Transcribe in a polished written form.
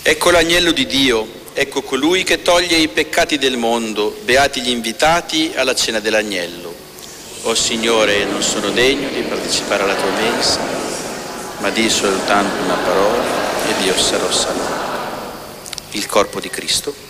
Ecco l'agnello di Dio, ecco colui che toglie i peccati del mondo, beati gli invitati alla cena dell'agnello. O Signore, non sono degno di partecipare alla tua mensa, ma di soltanto una parola ed io sarò salvato. Il corpo di Cristo